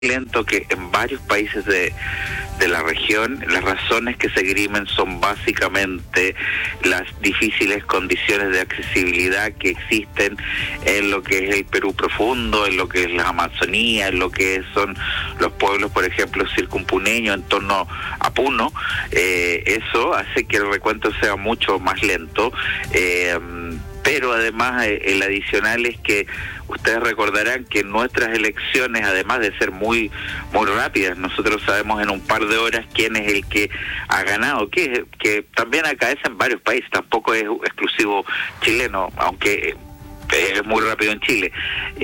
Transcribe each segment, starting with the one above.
lento que en varios países de la región. Las razones que se esgrimen son básicamente las difíciles condiciones de accesibilidad que existen en lo que es el Perú profundo, en lo que es la Amazonía, en lo que son los pueblos, por ejemplo, circumpuneños en torno a Puno. Eso hace que el recuento sea mucho más lento. Pero además el adicional es que ustedes recordarán que nuestras elecciones, además de ser muy rápidas, nosotros sabemos en un par de horas quién es el que ha ganado, que también acaece en varios países, tampoco es exclusivo chileno, aunque es muy rápido en Chile.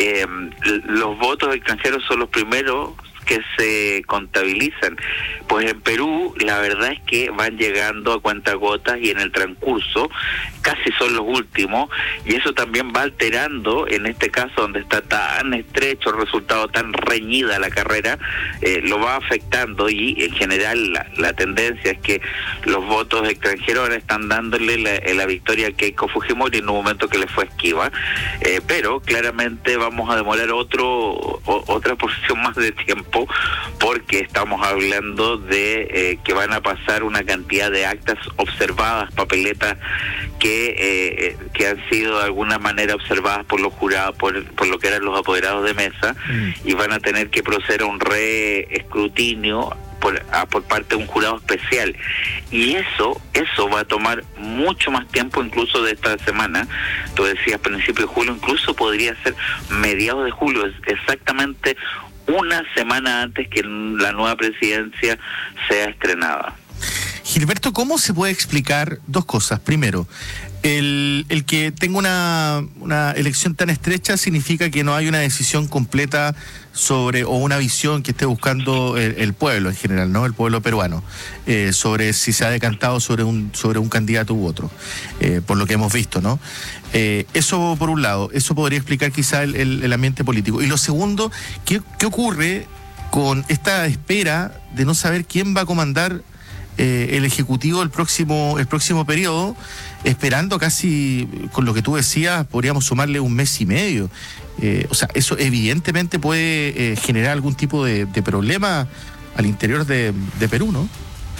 Los votos extranjeros son los primeros que se contabilizan. Pues en Perú la verdad es que van llegando a cuentagotas y en el transcurso casi son los últimos, y eso también va alterando, en este caso donde está tan estrecho el resultado, tan reñida la carrera, lo va afectando, y en general la tendencia es que los votos extranjeros ahora están dándole la victoria a Keiko Fujimori en un momento que le fue esquiva, pero claramente vamos a demorar otra porción más de tiempo, porque estamos hablando de que van a pasar una cantidad de actas observadas, papeletas que han sido de alguna manera observadas por los jurados, por lo que eran los apoderados de mesa, y van a tener que proceder a un reescrutinio por parte de un jurado especial, y eso va a tomar mucho más tiempo, incluso de esta semana. Tú decías principio de julio, incluso podría ser mediados de julio, exactamente una semana antes que la nueva presidencia sea estrenada. Gilberto, ¿cómo se puede explicar dos cosas? Primero, el que tenga una elección tan estrecha significa que no hay una decisión completa sobre, o una visión que esté buscando el pueblo en general, ¿no? El pueblo peruano, sobre si se ha decantado sobre un candidato u otro, por lo que hemos visto, ¿no? Eso por un lado, eso podría explicar quizá el ambiente político. Y lo segundo, ¿qué ocurre con esta espera de no saber quién va a comandar el Ejecutivo el próximo periodo, esperando casi, con lo que tú decías, podríamos sumarle un mes y medio? O sea, eso evidentemente puede generar algún tipo de problema al interior de Perú, ¿no?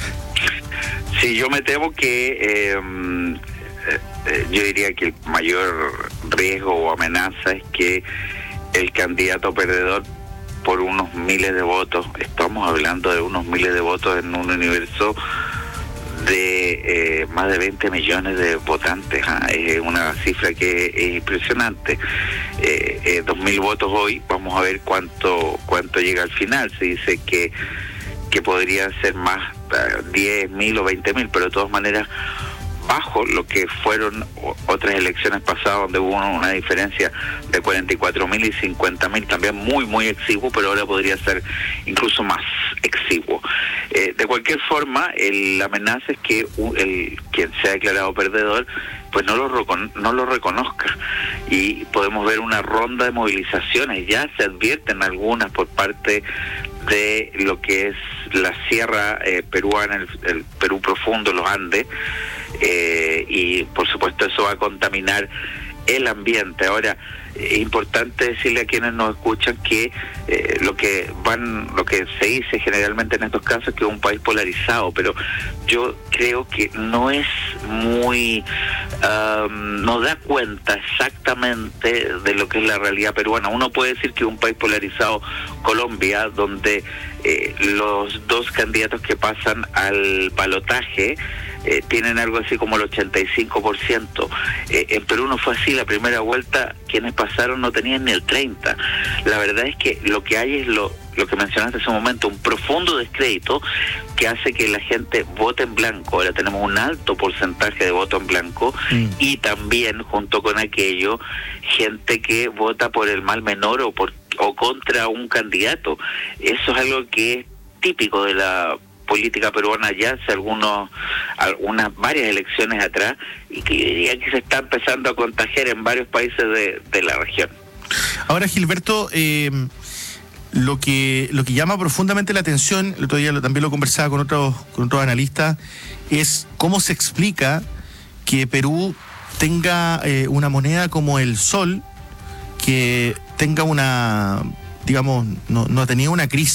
Sí, yo me temo que yo diría que el mayor riesgo o amenaza es que el candidato perdedor, por unos miles de votos, estamos hablando de unos miles de votos en un universo de más de 20 millones de votantes, es una cifra que es impresionante. 2.000 votos hoy, vamos a ver cuánto llega al final. Se dice que podría ser más, 10.000 o 20.000, pero de todas maneras bajo lo que fueron otras elecciones pasadas, donde hubo una diferencia de 44.000 y 50.000, también muy exiguo, pero ahora podría ser incluso más exiguo. De cualquier forma, la amenaza es que quien se ha declarado perdedor pues no lo reconozca, y podemos ver una ronda de movilizaciones. Ya se advierten algunas por parte de lo que es la sierra peruana, el Perú profundo, los Andes, y por supuesto eso va a contaminar el ambiente. Ahora, es importante decirle a quienes nos escuchan que lo que se dice generalmente en estos casos es que es un país polarizado, pero yo creo que no es muy no da cuenta exactamente de lo que es la realidad peruana. Uno puede decir que es un país polarizado, Colombia, donde los dos candidatos que pasan al balotaje tienen algo así como el 85%. En Perú no fue así. La primera vuelta quienes pasaron no tenían ni el 30%. La verdad es que lo que hay es lo que mencionaste hace un momento, un profundo descrédito que hace que la gente vote en blanco. Ahora tenemos un alto porcentaje de voto en blanco, y también junto con aquello gente que vota por el mal menor o contra un candidato. Eso es algo que es típico de la política peruana ya hace varias elecciones atrás, y que yo diría que se está empezando a contagiar en varios países de la región. Ahora, Gilberto, lo que llama profundamente la atención, el otro día también lo conversaba con otros analistas, es cómo se explica que Perú tenga una moneda como el sol, que tenga digamos, no ha tenido una crisis